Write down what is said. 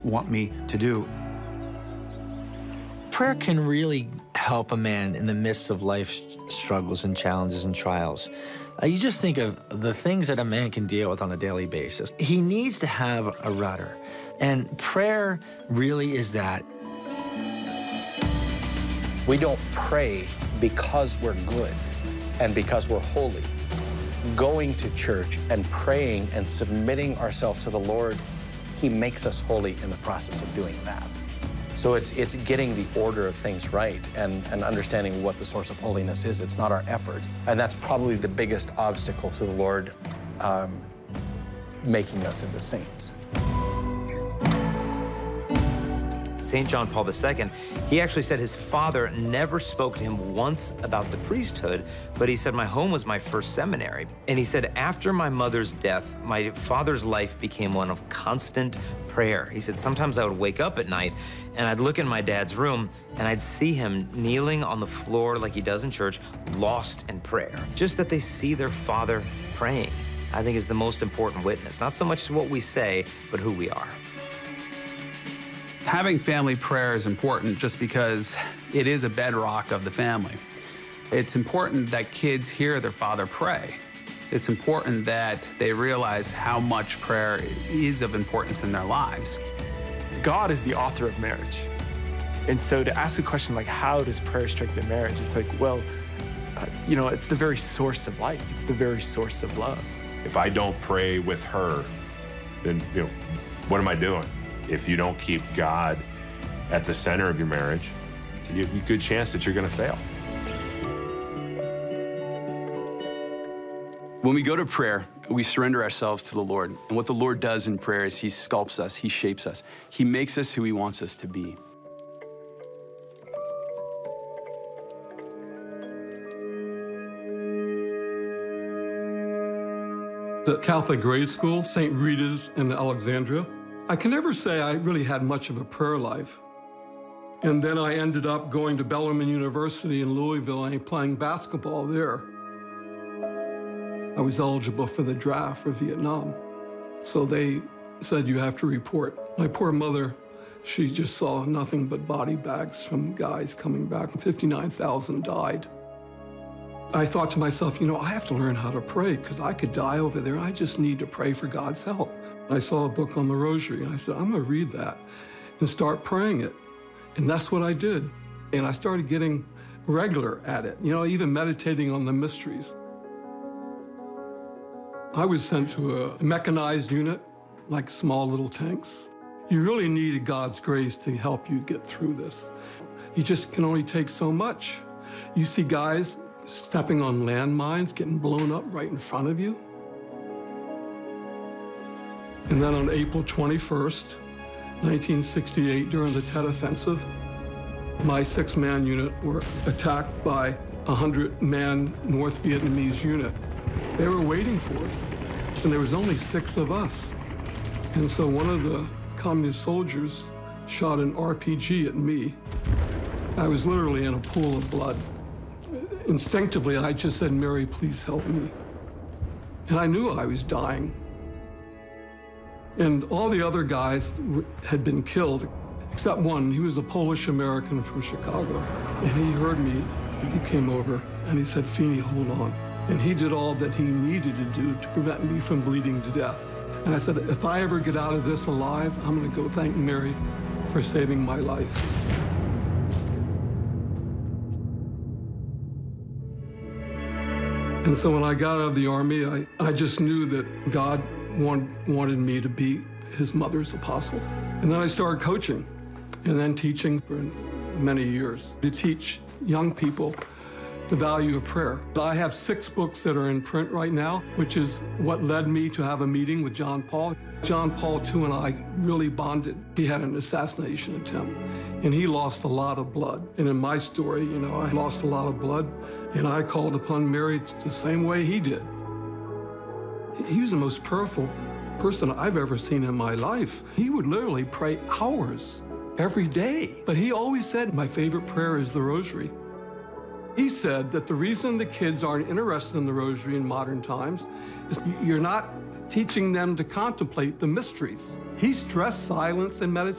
want me to do. Prayer can really help a man in the midst of life's struggles and challenges and trials. You just think of the things that a man can deal with on a daily basis. He needs to have a rudder, and prayer really is that. We don't pray because we're good and because we're holy. Going to church and praying and submitting ourselves to the Lord, He makes us holy in the process of doing that. So it's getting the order of things right and understanding what the source of holiness is. It's not our effort. And that's probably the biggest obstacle to the Lord making us into saints. St. John Paul II, he actually said his father never spoke to him once about the priesthood, but he said, my home was my first seminary. And he said, after my mother's death, my father's life became one of constant prayer. He said, sometimes I would wake up at night and I'd look in my dad's room and I'd see him kneeling on the floor like he does in church, lost in prayer. Just that they see their father praying, I think is the most important witness. Not so much what we say, but who we are. Having family prayer is important just because it is a bedrock of the family. It's important that kids hear their father pray. It's important that they realize how much prayer is of importance in their lives. God is the author of marriage. And so to ask a question like, how does prayer strengthen marriage? It's like, well, it's the very source of life. It's the very source of love. If I don't pray with her, then, what am I doing? If you don't keep God at the center of your marriage, you have a good chance that you're going to fail. When we go to prayer, we surrender ourselves to the Lord. And what the Lord does in prayer is He sculpts us, He shapes us. He makes us who He wants us to be. The Catholic grade school, St. Rita's in Alexandria. I can never say I really had much of a prayer life. And then I ended up going to Bellarmine University in Louisville and playing basketball there. I was eligible for the draft for Vietnam. So they said, you have to report. My poor mother, she just saw nothing but body bags from guys coming back. 59,000 died. I thought to myself, I have to learn how to pray because I could die over there. I just need to pray for God's help. I saw a book on the Rosary, and I said, I'm going to read that and start praying it. And that's what I did. And I started getting regular at it, even meditating on the mysteries. I was sent to a mechanized unit, like small little tanks. You really needed God's grace to help you get through this. You just can only take so much. You see guys stepping on landmines, getting blown up right in front of you. And then on April 21st, 1968, during the Tet Offensive, my 6-man unit were attacked by a 100-man North Vietnamese unit. They were waiting for us, and there was only 6 of us. And so one of the communist soldiers shot an RPG at me. I was literally in a pool of blood. Instinctively, I just said, Mary, please help me. And I knew I was dying. And all the other guys had been killed, except one. He was a Polish-American from Chicago. And he heard me. He came over, and he said, Feeney, hold on. And he did all that he needed to do to prevent me from bleeding to death. And I said, if I ever get out of this alive, I'm going to go thank Mary for saving my life. And so when I got out of the Army, I just knew that God wanted me to be his mother's apostle. And then I started coaching and then teaching for many years to teach young people the value of prayer. I have 6 books that are in print right now, which is what led me to have a meeting with John Paul. John Paul II and I really bonded. He had an assassination attempt, and he lost a lot of blood. And in my story, I lost a lot of blood, and I called upon Mary the same way he did. He was the most prayerful person I've ever seen in my life. He would literally pray hours every day. But he always said, my favorite prayer is the Rosary. He said that the reason the kids aren't interested in the Rosary in modern times is you're not teaching them to contemplate the mysteries. He stressed silence and meditation.